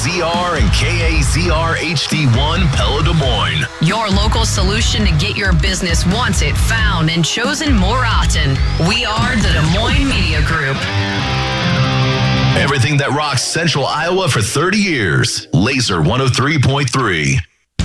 KAZR and KAZR HD1 Pella Des Moines. Your local solution to get your business wanted, found, and chosen more often. We are the Des Moines Media Group. Everything that rocks Central Iowa for 30 years. Laser 103.3.